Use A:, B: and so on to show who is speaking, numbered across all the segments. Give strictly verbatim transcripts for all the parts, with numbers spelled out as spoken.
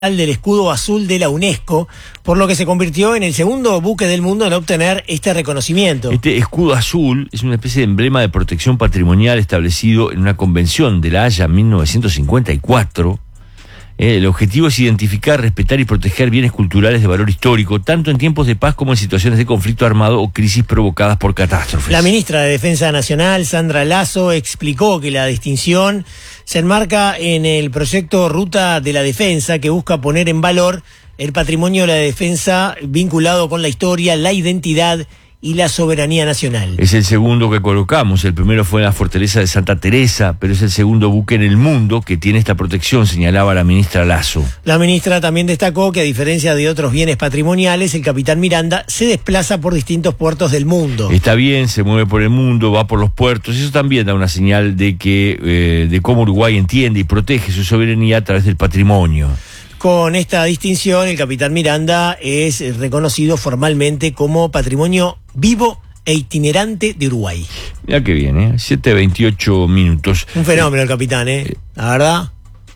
A: del escudo azul de la UNESCO, por lo que se convirtió en el segundo buque del mundo en obtener este reconocimiento.
B: Este escudo azul es una especie de emblema de protección patrimonial establecido en una convención de La Haya en mil novecientos cincuenta y cuatro. Eh, el objetivo es identificar, respetar y proteger bienes culturales de valor histórico, tanto en tiempos de paz como en situaciones de conflicto armado o crisis provocadas por catástrofes.
A: La ministra de Defensa Nacional, Sandra Lasso, explicó que la distinción se enmarca en el proyecto Ruta de la Defensa, que busca poner en valor el patrimonio de la defensa vinculado con la historia, la identidad y la soberanía nacional.
B: Es el segundo que colocamos. El primero fue en la fortaleza de Santa Teresa, pero es el segundo buque en el mundo que tiene esta protección, señalaba la ministra Lasso.
A: La ministra también destacó que, a diferencia de otros bienes patrimoniales, el capitán Miranda se desplaza por distintos puertos del mundo.
B: Está bien, se mueve por el mundo, va por los puertos. Eso también da una señal de que eh, de cómo Uruguay entiende y protege su soberanía a través del patrimonio.
A: Con esta distinción, el capitán Miranda es reconocido formalmente como patrimonio vivo e itinerante de Uruguay.
B: Mira qué bien, ¿eh? siete veintiocho minutos.
A: Un fenómeno el capitán, ¿eh? La verdad.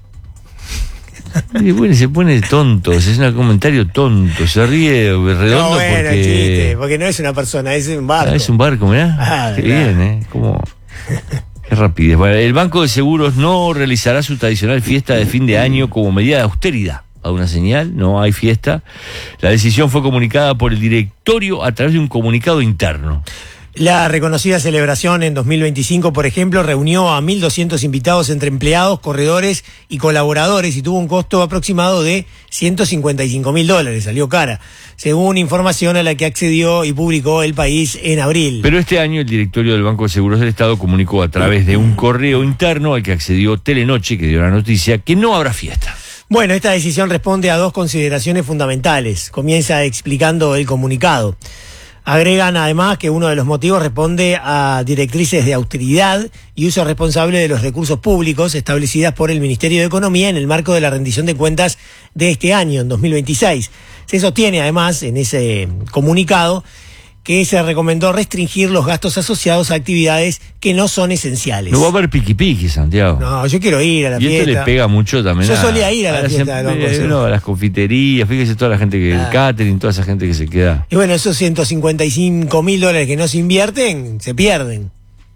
B: Se pone, se pone tonto, es un comentario tonto, se ríe redondo
A: no, bueno,
B: porque...
A: chiste, porque no es una persona, es un barco.
B: Ah, es un barco, mirá.
A: Ah,
B: qué
A: claro.
B: bien, ¿eh? Como... Qué rapidez. Bueno, el Banco de Seguros no realizará su tradicional fiesta de fin de año como medida de austeridad. A una señal, no hay fiesta. La decisión fue comunicada por el directorio a través de un comunicado interno.
A: La reconocida celebración en dos mil veinticinco, por ejemplo, reunió a mil doscientos invitados entre empleados, corredores y colaboradores y tuvo un costo aproximado de ciento cincuenta y cinco mil dólares. Salió cara, según información a la que accedió y publicó El País en abril.
B: Pero este año el directorio del Banco de Seguros del Estado comunicó a través de un correo interno al que accedió Telenoche, que dio la noticia, que no habrá fiesta.
A: Bueno, esta decisión responde a dos consideraciones fundamentales. Comienza explicando el comunicado. Agregan además que uno de los motivos responde a directrices de austeridad y uso responsable de los recursos públicos establecidas por el Ministerio de Economía en el marco de la rendición de cuentas de este año, en dos mil veintiséis. Se sostiene además en ese comunicado que se recomendó restringir los gastos asociados a actividades que no son esenciales.
B: No va a haber piqui piqui, Santiago.
A: No, yo quiero ir a la
B: y
A: fiesta.
B: Y esto le pega mucho también.
A: Yo
B: a,
A: solía ir a la,
B: a
A: fiesta del Banco de Seguros.
B: No, a las confiterías, fíjese toda la gente que,
A: ah.
B: el catering, toda esa gente que se queda.
A: Y bueno, esos ciento cincuenta y cinco mil dólares que no se invierten, se pierden.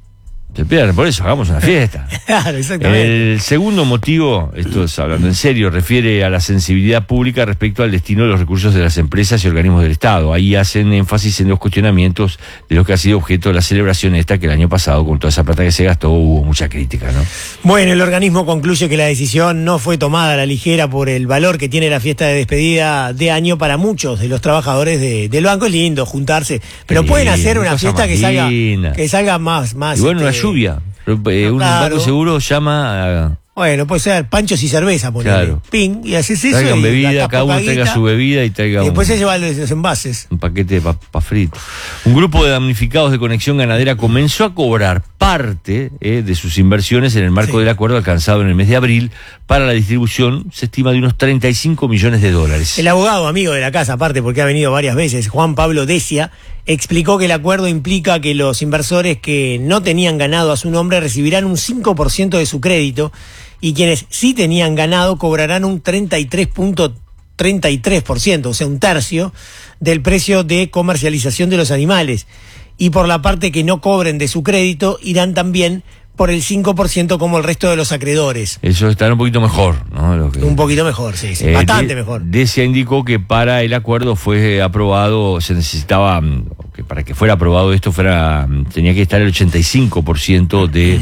B: Se pierden, por eso hagamos una fiesta.
A: Claro, exactamente.
B: El segundo motivo, esto es hablando en serio, refiere a la sensibilidad pública respecto al destino de los recursos de las empresas y organismos del Estado. Ahí hacen énfasis en los cuestionamientos de lo que ha sido objeto de la celebración esta, que el año pasado, con toda esa plata que se gastó, hubo mucha crítica, ¿no?
A: Bueno, el organismo concluye que la decisión no fue tomada a la ligera por el valor que tiene la fiesta de despedida de año para muchos de los trabajadores de, del banco. Es lindo juntarse, pero
B: Sí,
A: pueden hacer una
B: cosa
A: fiesta que salga, que salga más, más.
B: Y bueno,
A: este,
B: una lluvia. Eh,
A: no,
B: un
A: claro.
B: banco seguro llama a...
A: Bueno, puede ser panchos y cerveza, ponele.
B: Claro.
A: Ping, y haces eso.
B: Traigan
A: y
B: bebida, cada uno traiga su bebida y traiga
A: y después
B: un,
A: se llevan los envases.
B: un paquete de papas pa fritas. Un grupo de damnificados de Conexión Ganadera comenzó a cobrar parte eh, de sus inversiones en el marco
A: Sí.
B: del acuerdo alcanzado en el mes de abril para la distribución, se estima, de unos treinta y cinco millones de dólares.
A: El abogado amigo de la casa, aparte porque ha venido varias veces, Juan Pablo Decia, explicó que el acuerdo implica que los inversores que no tenían ganado a su nombre recibirán un cinco por ciento de su crédito y quienes sí tenían ganado cobrarán un treinta y tres punto treinta y tres por ciento, o sea, un tercio del precio de comercialización de los animales. Y por la parte que no cobren de su crédito irán también por el cinco por ciento como el resto de los acreedores.
B: Eso estará un poquito mejor, ¿no? Lo que...
A: Un poquito mejor, sí, sí,
B: Eh,
A: bastante
B: de,
A: mejor.
B: Decia indicó que para el acuerdo fue aprobado, se necesitaba, que para que fuera aprobado esto fuera, tenía que estar el ochenta y cinco por ciento de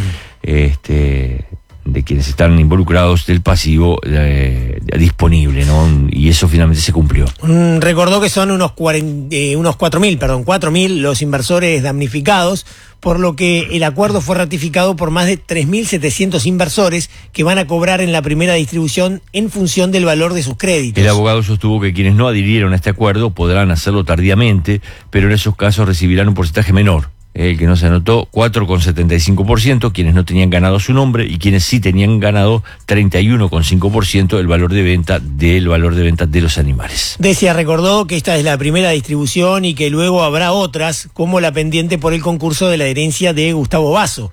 B: este de quienes están involucrados del pasivo eh, disponible, ¿no? Y eso finalmente se cumplió.
A: Mm, recordó que son unos cuarenta, eh, unos cuatro mil, perdón, cuatro mil los inversores damnificados, por lo que el acuerdo fue ratificado por más de tres mil setecientos inversores que van a cobrar en la primera distribución en función del valor de sus créditos.
B: El abogado sostuvo que quienes no adhirieron a este acuerdo podrán hacerlo tardíamente, pero en esos casos recibirán un porcentaje menor. El que no se anotó, cuatro coma setenta y cinco por ciento, quienes no tenían ganado su nombre, y quienes sí tenían ganado, treinta y uno coma cinco por ciento el valor de venta del valor de venta de los animales.
A: Decia recordó que esta es la primera distribución y que luego habrá otras, como la pendiente por el concurso de la herencia de Gustavo Basso.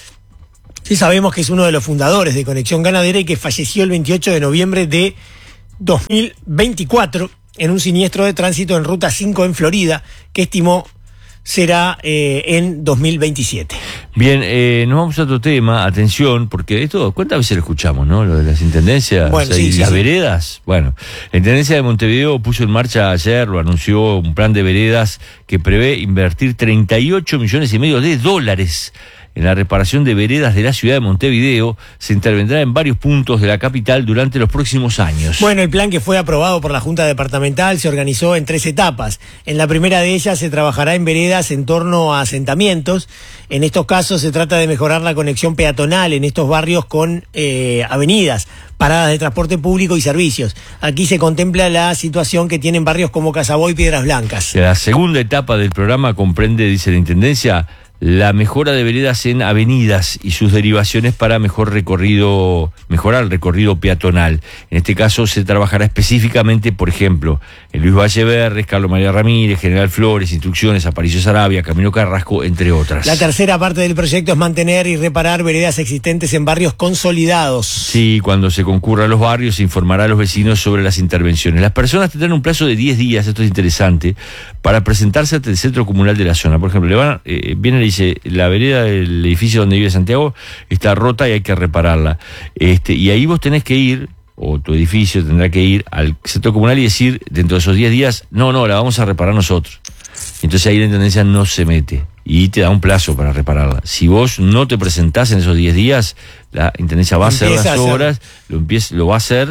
A: Sí sabemos que es uno de los fundadores de Conexión Ganadera y que falleció el veintiocho de noviembre de dos mil veinticuatro en un siniestro de tránsito en Ruta cinco en Florida, que estimó será eh, en dos mil veintisiete.
B: Bien, eh, nos vamos a otro tema, atención, porque esto, ¿cuántas veces lo escuchamos, no? Lo de las intendencias,
A: bueno,
B: o sea,
A: sí,
B: y
A: sí,
B: las
A: sí.
B: veredas. Bueno, la Intendencia de Montevideo puso en marcha ayer, lo anunció, un plan de veredas que prevé invertir treinta y ocho millones y medio de dólares en la reparación de veredas de la ciudad de Montevideo. Se intervendrá en varios puntos de la capital durante los próximos años.
A: Bueno, el plan, que fue aprobado por la Junta Departamental, se organizó en tres etapas. En la primera de ellas se trabajará en veredas en torno a asentamientos. En estos casos se trata de mejorar la conexión peatonal en estos barrios con eh, avenidas, paradas de transporte público y servicios. Aquí se contempla la situación que tienen barrios como Casaboy y Piedras Blancas.
B: La segunda etapa del programa comprende, dice la Intendencia, la mejora de veredas en avenidas y sus derivaciones para mejor recorrido, mejorar el recorrido peatonal. En este caso se trabajará específicamente, por ejemplo, en Luis Valleverres, Carlos María Ramírez, General Flores, Instrucciones, Aparicio Sarabia, Camino Carrasco, entre otras.
A: La tercera parte del proyecto es mantener y reparar veredas existentes en barrios consolidados.
B: Sí, cuando se concurra a los barrios se informará a los vecinos sobre las intervenciones. Las personas tendrán un plazo de diez días, esto es interesante, para presentarse ante el centro comunal de la zona. Por ejemplo, le van, eh, vienen y dice, la vereda del edificio donde vive Santiago está rota y hay que repararla. Este, y ahí vos tenés que ir, o tu edificio tendrá que ir al centro comunal y decir, dentro de esos diez días, no, no, la vamos a reparar nosotros. Entonces ahí la Intendencia no se mete y te da un plazo para repararla. Si vos no te presentás en esos diez días, la Intendencia va a hacer las obras, lo, empieza, lo va a hacer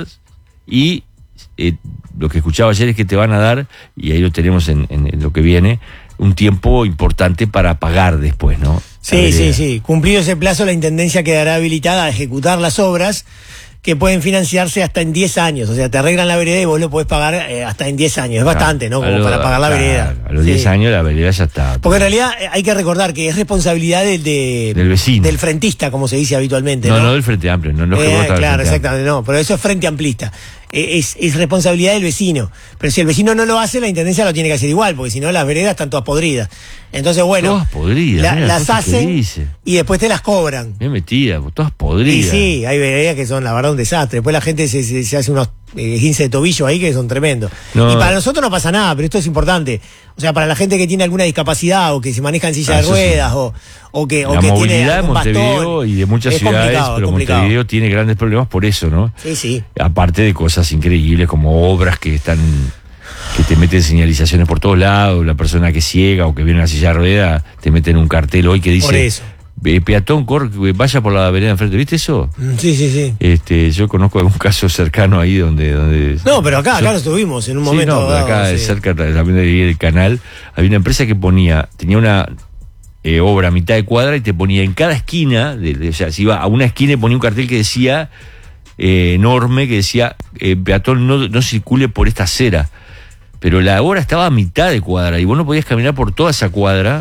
B: y eh, lo que escuchaba ayer es que te van a dar, y ahí lo tenemos en, en, en lo que viene, un tiempo importante para pagar después, ¿no?
A: Sí, sí, sí. Cumplido ese plazo, la Intendencia quedará habilitada a ejecutar las obras, que pueden financiarse hasta en diez años. O sea, te arreglan la vereda y vos lo podés pagar eh, hasta en diez años. Es bastante, ¿no? Como
B: lo,
A: para pagar la
B: claro,
A: vereda.
B: A los diez
A: sí.
B: años la vereda ya está.
A: Porque en realidad eh, hay que recordar que es responsabilidad de, de,
B: del vecino.
A: Del frentista, como se dice habitualmente, ¿no?
B: No, no del Frente Amplio. No, no
A: eh,
B: que
A: claro, exactamente. No, pero eso es frente amplista. Eh, es, es responsabilidad del vecino. Pero si el vecino no lo hace, la Intendencia lo tiene que hacer igual, porque si no las veredas están todas podridas. Entonces, bueno,
B: todas podridas,
A: la,
B: mira,
A: las hacen y después te las cobran.
B: Bien metida, todas podridas.
A: Y sí, hay veredas que son, la verdad, un desastre. Después la gente se, se, se hace unos eh, quince de tobillo ahí que son tremendos. No. Y para nosotros no pasa nada, pero esto es importante. O sea, para la gente que tiene alguna discapacidad o que se maneja en silla ah, de ruedas sí. o, o que,
B: la
A: o que
B: movilidad
A: tiene
B: de Montevideo y de muchas
A: es
B: ciudades, pero Montevideo tiene grandes problemas por eso, ¿no?
A: Sí, sí.
B: Aparte de cosas increíbles como obras que están, que te meten señalizaciones por todos lados, la persona que es ciega o que viene en la silla de ruedas, te meten un cartel hoy que dice...
A: Por eso.
B: Peatón, corre, vaya por la vereda enfrente, ¿viste eso?
A: Sí, sí, sí.
B: Este, yo conozco algún caso cercano ahí donde... donde
A: no, pero acá, yo, acá lo estuvimos en un momento.
B: Sí, no, pero acá
A: sí.
B: cerca también del canal, había una empresa que ponía, tenía una eh, obra a mitad de cuadra y te ponía en cada esquina, de, de, o sea, si iba a una esquina y ponía un cartel que decía, eh, enorme, que decía, eh, peatón no, no circule por esta acera. Pero la obra estaba a mitad de cuadra y vos no podías caminar por toda esa cuadra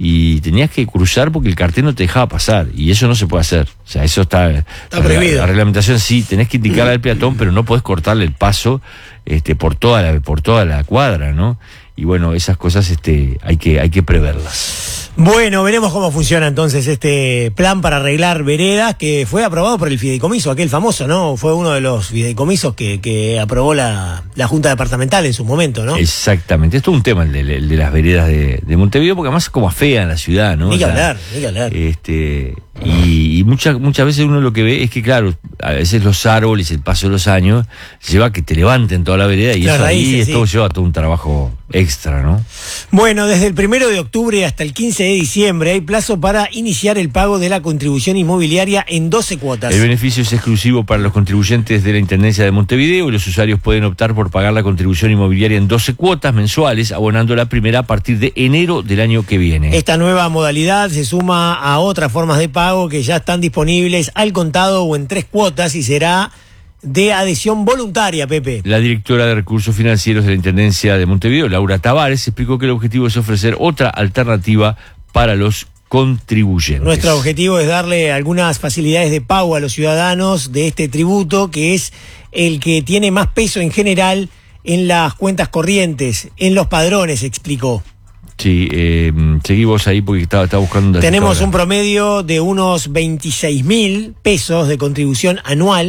B: y tenías que cruzar porque el cartel no te dejaba pasar y eso no se puede hacer. O sea, eso está,
A: está prohibido.
B: La, la reglamentación sí, tenés que indicarle al peatón, pero no podés cortarle el paso este, por toda la, por toda la cuadra, ¿no? Y bueno, esas cosas este, hay que, hay que preverlas.
A: Bueno, veremos cómo funciona entonces este plan para arreglar veredas que fue aprobado por el fideicomiso, aquel famoso, ¿no? Fue uno de los fideicomisos que, que aprobó la, la Junta Departamental en su momento, ¿no?
B: Exactamente, esto es un tema, el de, el de las veredas de, de Montevideo, porque además es como fea en la ciudad, ¿no?
A: Ni que
B: o sea,
A: hablar, ni que hablar.
B: Este, y, y muchas, muchas veces uno lo que ve es que, claro, a veces los árboles, el paso de los años, lleva a que te levanten toda la vereda y
A: las
B: eso
A: raíces,
B: ahí
A: sí.
B: Esto lleva todo un trabajo extra, ¿no?
A: Bueno, desde el primero de octubre hasta el quince de diciembre hay plazo para iniciar el pago de la contribución inmobiliaria en doce cuotas.
B: El beneficio es exclusivo para los contribuyentes de la Intendencia de Montevideo y los usuarios pueden optar por pagar la contribución inmobiliaria en doce cuotas mensuales, abonando la primera a partir de enero del año que viene.
A: Esta nueva modalidad se suma a otras formas de pago que ya están disponibles al contado o en tres cuotas y será de adhesión voluntaria, Pepe.
B: La directora de Recursos Financieros de la Intendencia de Montevideo, Laura Tavares, explicó que el objetivo es ofrecer otra alternativa para los contribuyentes.
A: Nuestro objetivo es darle algunas facilidades de pago a los ciudadanos de este tributo, que es el que tiene más peso en general en las cuentas corrientes, en los padrones, explicó.
B: Sí, eh, seguí vos ahí porque estaba, estaba buscando un dato.
A: Tenemos un promedio de unos veintiséis mil pesos de contribución anual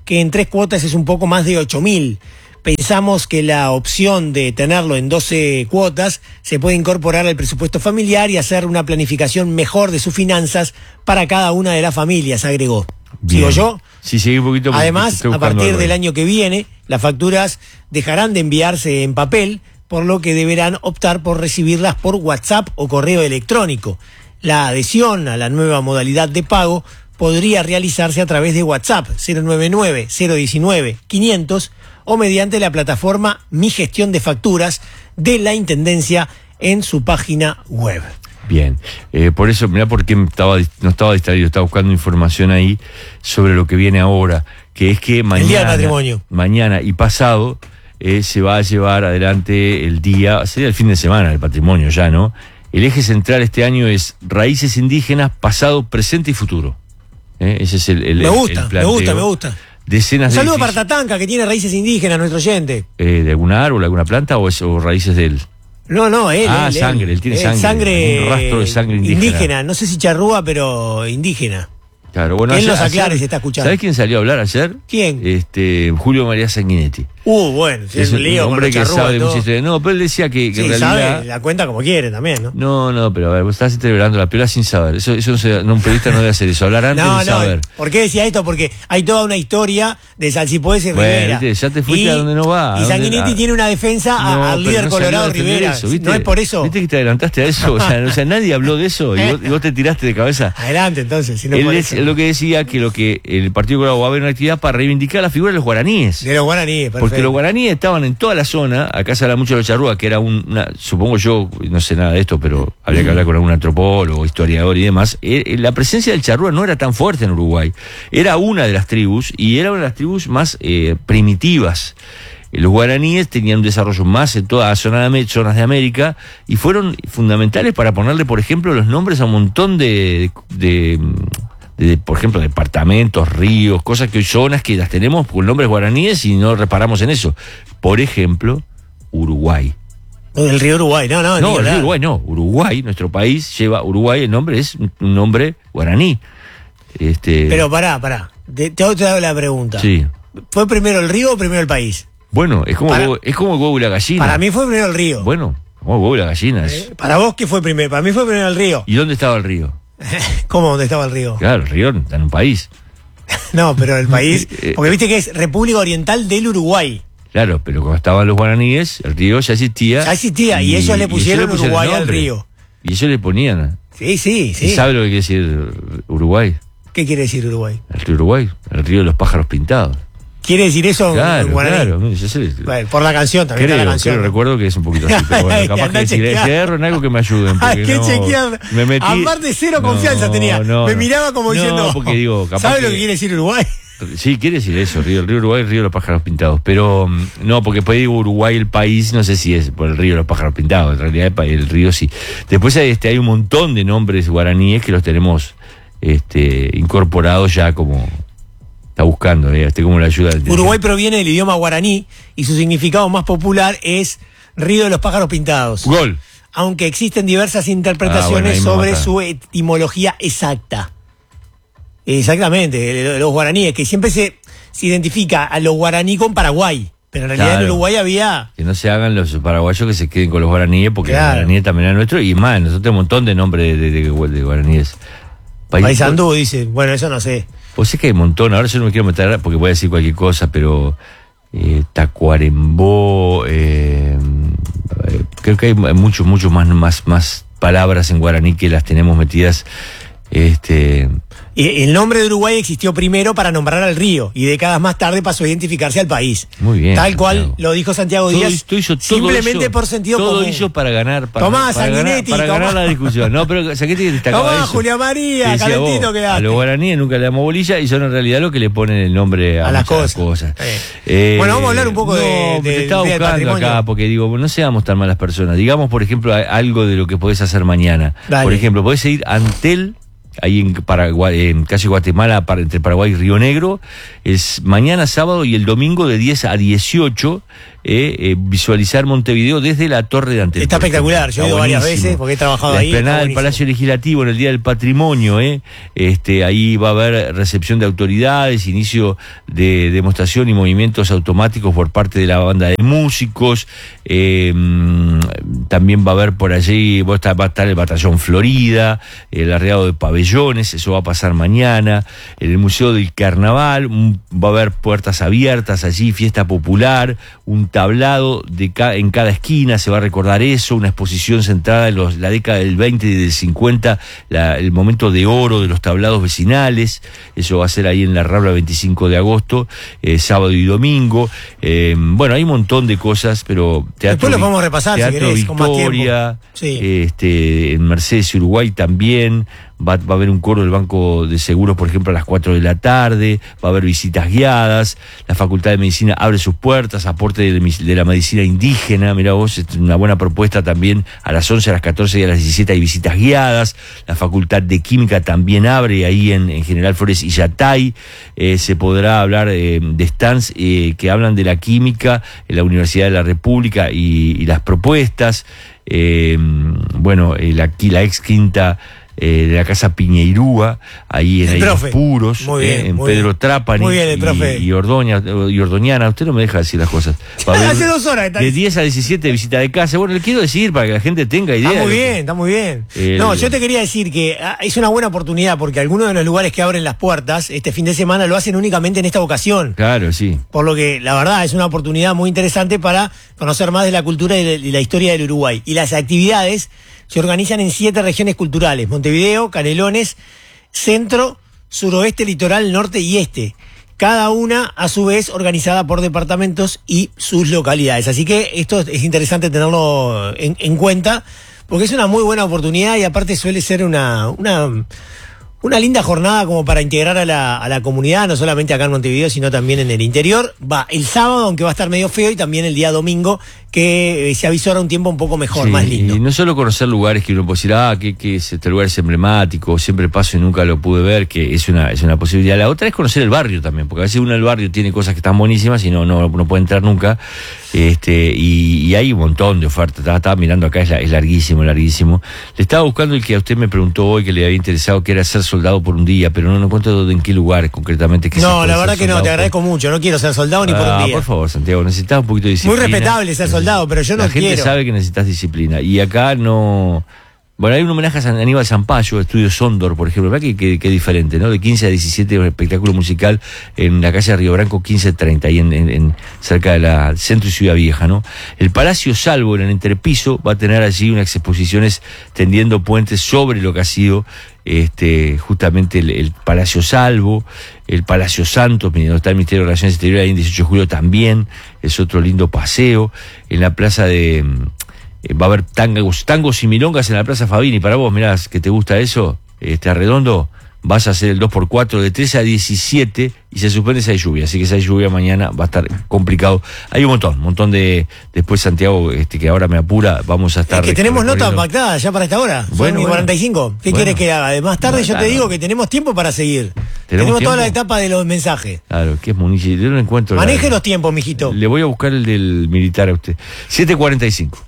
A: que en tres cuotas es un poco más de ocho mil. Pensamos que la opción de tenerlo en doce cuotas se puede incorporar al presupuesto familiar y hacer una planificación mejor de sus finanzas para cada una de las familias, agregó.
B: Bien.
A: ¿Sigo yo?
B: Sí, seguí un poquito.
A: Además, a partir del año que viene, las facturas dejarán de enviarse en papel, por lo que deberán optar por recibirlas por WhatsApp o correo electrónico. La adhesión a la nueva modalidad de pago podría realizarse a través de WhatsApp cero nueve nueve, cero uno nueve, quinientos o mediante la plataforma Mi Gestión de Facturas de la Intendencia en su página web.
B: Bien, eh, por eso, mirá por qué estaba, no estaba distraído, estaba buscando información ahí sobre lo que viene ahora, que es que mañana,
A: el día del matrimonio.
B: mañana y pasado eh, se va a llevar adelante el día, sería el fin de semana del patrimonio ya, ¿no? El eje central este año es raíces indígenas, pasado, presente y futuro. ¿Eh? Ese es el, el
A: Me gusta,
B: el planteo.
A: me gusta, me gusta.
B: Decenas
A: Un saludo
B: de
A: para Tatanka, que tiene raíces indígenas, nuestro oyente.
B: Eh, ¿De algún árbol, alguna planta o, es, o raíces de él?
A: No, no, él.
B: Ah,
A: él,
B: sangre, él, él tiene sangre.
A: sangre.
B: Un rastro de sangre indígena.
A: Indígena, no sé si charrúa, pero indígena.
B: Claro, bueno,
A: él
B: ayer,
A: nos aclare
B: ayer,
A: si está escuchando.
B: ¿Sabés quién salió a hablar ayer?
A: ¿Quién?
B: Este, Julio María Sanguinetti.
A: Uh, bueno, si
B: es
A: es un lío
B: un hombre que
A: charrúa,
B: sabe
A: todo.
B: mucha historia. No, pero él decía que, que
A: Sí,
B: en realidad...
A: sabe, la cuenta como quiere también, ¿no?
B: No, no, pero a ver, vos estás celebrando la piola sin saber. Eso, eso no se, no, un periodista no debe hacer eso, hablar antes
A: No,
B: de
A: no,
B: saber.
A: ¿por qué decía esto? Porque hay toda una historia de Salsipuedes y
B: Bueno,
A: Rivera.
B: viste, ya te fuiste
A: y,
B: a donde no va. a
A: Y
B: donde-
A: Sanguinetti
B: a-
A: tiene una defensa a-
B: No,
A: al
B: pero
A: líder
B: no
A: colorado
B: salió a defender
A: Rivera.
B: eso, ¿viste?
A: No es por eso.
B: Viste que te adelantaste a eso, o sea, o sea, nadie habló de eso y vos, y vos te tiraste de cabeza.
A: Adelante, entonces, si no es
B: Él
A: por
B: es
A: eso.
B: lo que decía que lo que el Partido Colorado va a haber una actividad para reivindicar la figura de los guaraníes.
A: De los guaraníes, perfecto.
B: Porque los guaraníes estaban en toda la zona, acá se habla mucho de los charrúas, que era un, una, supongo yo, no sé nada de esto, pero habría que hablar con algún antropólogo, historiador y demás, eh, la presencia del charrúa no era tan fuerte en Uruguay, era una de las tribus, y era una de las tribus más eh, primitivas. Los guaraníes tenían un desarrollo más en todas las zonas de, zonas de América, y fueron fundamentales para ponerle, por ejemplo, los nombres a un montón de... de De, por ejemplo, departamentos, ríos, cosas que hoy zonas que las tenemos con nombres guaraníes y no reparamos en eso. Por ejemplo, Uruguay.
A: No, del río Uruguay, no, no.
B: No,
A: ni
B: el
A: hablar.
B: río Uruguay no. Uruguay, nuestro país, lleva Uruguay, el nombre es un nombre guaraní. Este,
A: Pero pará, pará. Te, te hago te hago la pregunta.
B: sí.
A: ¿Fue primero el río o primero el país?
B: Bueno, es como,
A: Para-
B: el huevo- es como el huevo y la gallina.
A: Para mí fue primero el río.
B: Bueno, como el huevo y la gallina. es-
A: Eh, ¿Para vos qué fue primero? Para mí fue primero el río.
B: ¿Y dónde estaba el río?
A: ¿Cómo dónde estaba el río?
B: Claro, el río está en un país.
A: No, pero el país.
B: Eh,
A: Porque viste que es República Oriental del Uruguay.
B: Claro, pero cuando estaban los guaraníes, el río ya existía.
A: Ya existía, y ellos le pusieron
B: ellos
A: Uruguay al
B: nombre.
A: río.
B: Y ellos le ponían.
A: Sí, sí,
B: ¿Y
A: sí.
B: sabe lo que quiere decir Uruguay?
A: ¿Qué quiere decir Uruguay?
B: El río Uruguay, el río de los pájaros pintados.
A: ¿Quiere decir eso en
B: Claro,
A: guaraní?
B: claro. mire, yo sé-
A: Bueno, por la canción también
B: creo,
A: está la canción.
B: creo,
A: ¿no?
B: recuerdo que es un poquito así, pero bueno, capaz
A: Andá
B: que si,
A: chequeando.
B: si erro en algo que me ayuden.
A: Hay
B: porque
A: que
B: no,
A: chequear.
B: me metí-
A: Aparte, cero
B: No,
A: confianza tenía.
B: no,
A: Me
B: no.
A: miraba como
B: No,
A: diciendo.
B: porque digo, capaz
A: ¿Sabe lo
B: que-
A: que quiere decir Uruguay?
B: Sí, quiere decir eso, río, el río Uruguay, el río de los pájaros pintados. Pero mm, no, porque después digo Uruguay, el país, no sé si es por el río de los pájaros pintados, en realidad el, pa- el río sí. Después hay, este, hay un montón de nombres guaraníes que los tenemos este, incorporados ya como... Está buscando, eh, este como la ayuda del...
A: Uruguay proviene del idioma guaraní y su significado más popular es Río de los Pájaros Pintados.
B: Gol.
A: Aunque existen diversas
B: Ah,
A: interpretaciones
B: bueno, ahí me
A: sobre
B: mata.
A: su etimología exacta. Exactamente, los guaraníes, que siempre se, se identifica a los guaraní con Paraguay, pero en realidad
B: Claro.
A: en Uruguay había...
B: Que no se hagan los paraguayos que se queden con los guaraníes, porque
A: Claro.
B: los guaraníes también eran nuestros, y más, nosotros tenemos un montón de nombres de, de, de- de guaraníes. País-
A: Paisandú dice, bueno, eso no sé.
B: Pues es que hay un montón, ahora yo no me quiero meter porque voy a decir cualquier cosa, pero eh, Tacuarembó, eh, eh, creo que hay muchos, muchos más, más, más palabras en guaraní que las tenemos metidas. Este,
A: Y el nombre de Uruguay existió primero para nombrar al río y décadas más tarde pasó a identificarse al país.
B: Muy bien,
A: Tal cual
B: Santiago.
A: lo dijo Santiago
B: todo,
A: Díaz,
B: esto hizo- todo
A: simplemente
B: hizo-
A: por sentido
B: todo
A: común.
B: hizo para ganar, para,
A: Tomá,
B: para ganar,
A: Sanguinetti,
B: para ganar
A: tomá.
B: la discusión. No, pero Sanguinetti destacaba
A: Tomá,
B: eso.
A: Julia María,
B: Que decía,
A: calentito
B: vos,
A: quedaste.
B: a los guaraníes nunca le damos bolilla y son en realidad lo que le ponen el nombre a,
A: A las
B: muchas
A: cosas. Eh.
B: Eh,
A: Bueno, vamos a hablar un poco
B: no,
A: de-
B: pero
A: de-
B: te estaba
A: del
B: buscando
A: patrimonio.
B: acá porque digo, no seamos tan malas personas. Digamos, por ejemplo, a- algo de lo que podés hacer mañana.
A: Dale.
B: Por ejemplo, podés ir a Antel, ahí en Paraguay, en calle Guatemala, para, entre Paraguay y Río Negro. Es mañana sábado y el domingo de diez a dieciocho. Eh, eh, visualizar Montevideo desde la Torre de Antel.
A: Está espectacular, yo he ido varias veces porque he trabajado
B: la
A: ahí.
B: La explanada del Palacio Legislativo en el Día del Patrimonio, eh, este, ahí va a haber recepción de autoridades, inicio de demostración y movimientos automáticos por parte de la banda de músicos. Eh, también va a haber por allí, va a estar, va a estar el Batallón Florida, el arreado de pabellones, eso va a pasar mañana. En el Museo del Carnaval un, va a haber puertas abiertas allí, fiesta popular, un tablado de ca en cada esquina, se va a recordar eso, una exposición centrada en los, la década del veinte y del cincuenta, la, el momento de oro de los tablados vecinales. Eso va a ser ahí en la Rambla veinticinco de agosto, eh, sábado y domingo. Eh, bueno, hay un montón de cosas, pero teatro,
A: después lo podemos repasar,
B: teatro
A: si querés, con más
B: Victoria,
A: sí.
B: este, en Mercedes y Uruguay también. Va, va a haber un coro del Banco de Seguros, por ejemplo, a las cuatro de la tarde, va a haber visitas guiadas, la Facultad de Medicina abre sus puertas, aporte de, de la medicina indígena, mirá vos, es una buena propuesta también, a las once, a las catorce y a las diecisiete hay visitas guiadas. La Facultad de Química también abre ahí en, en General Flores y Yatay. Eh, se podrá hablar eh, de stands eh, que hablan de la química en la Universidad de la República y, y las propuestas. Eh, bueno, eh, la, la ex quinta Eh, de la Casa Piñeirúa, ahí en Aires Puros,
A: muy bien,
B: eh, en
A: muy
B: Pedro
A: bien.
B: Trapani
A: Muy bien, el profe.
B: y, y, Ordoña, y Ordoñana. Usted no me deja decir las cosas.
A: Hace dos horas está
B: de diez a diecisiete visita de casa. Bueno, le quiero decir para que la gente tenga idea.
A: Está muy bien,
B: que...
A: está muy bien.
B: El...
A: No, yo te quería decir que ah, es una buena oportunidad porque algunos de los lugares que abren las puertas este fin de semana lo hacen únicamente en esta ocasión.
B: Claro, sí.
A: Por lo que la verdad es una oportunidad muy interesante para conocer más de la cultura y de, y la historia del Uruguay. Y las actividades se organizan en siete regiones culturales: Montevideo, Canelones, Centro, Suroeste, Litoral, Norte y Este. Cada una, a su vez, organizada por departamentos y sus localidades. Así que esto es interesante tenerlo en, en cuenta, porque es una muy buena oportunidad y aparte suele ser una... una Una linda jornada como para integrar a la, a la comunidad, no solamente acá en Montevideo, sino también en el interior. Va el sábado, aunque va a estar medio feo, y también el día domingo, que eh, se avisora un tiempo un poco mejor,
B: sí,
A: más lindo.
B: Y no solo conocer lugares que uno puede decir, ah, que, que este lugar es emblemático, siempre paso y nunca lo pude ver, que es una, es una posibilidad. La otra es conocer el barrio también, porque a veces uno en el barrio tiene cosas que están buenísimas y no, no, no puede entrar nunca. Este, y, y hay un montón de ofertas. Estaba, estaba mirando acá, es, la, es larguísimo, larguísimo. Le estaba buscando el que a usted me preguntó hoy, que le había interesado, que era ser soldado por un día, pero no, no encuentro en qué lugar concretamente. Que
A: no, la verdad que no, te agradezco por... mucho. No quiero ser soldado ni
B: ah,
A: por un día.
B: Por favor, Santiago, necesitas un poquito de disciplina.
A: Muy respetable ser soldado, pero yo no
B: la
A: quiero.
B: La gente sabe que necesitas disciplina. Y acá no... Bueno, hay un homenaje a San Aníbal Zampayo, Estudio Sondor, por ejemplo, ¿verdad? Que, que, que diferente, ¿no? De quince a diecisiete, un espectáculo musical en la calle Río Branco, quince treinta, ahí en, en, en cerca de la Centro y Ciudad Vieja, ¿no? El Palacio Salvo, en el entrepiso, va a tener allí unas exposiciones tendiendo puentes sobre lo que ha sido este justamente el, el Palacio Salvo, el Palacio Santos, donde está el Ministerio de Relaciones Exteriores, ahí en dieciocho de julio también, es otro lindo paseo. En la plaza de... Va a haber tangos, tangos y milongas en la Plaza Fabini. Para vos, mirá, que te gusta eso, este Arredondo, vas a hacer el dos por cuatro de trece a diecisiete y se suspende si hay lluvia. Así que si hay lluvia mañana va a estar complicado. Hay un montón, un montón de... Después Santiago, este que ahora me apura, vamos a estar...
A: Es que tenemos notas pactadas ya para esta hora.
B: Bueno,
A: Son cuarenta y cinco. ¿Qué
B: bueno.
A: quieres que haga? Más tarde
B: No,
A: yo
B: claro.
A: te digo que tenemos tiempo para seguir.
B: ¿Tenemos,
A: tenemos toda
B: tiempo?
A: la etapa de los mensajes.
B: Claro, que es municipio. Yo no encuentro...
A: Maneje
B: la...
A: los tiempos, mijito.
B: Le voy a buscar el del militar a usted. siete cuarenta y cinco.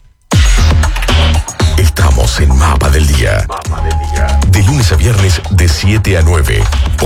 C: Estamos en Mapa del Día. Mapa del Día. De lunes a viernes de siete a nueve. Por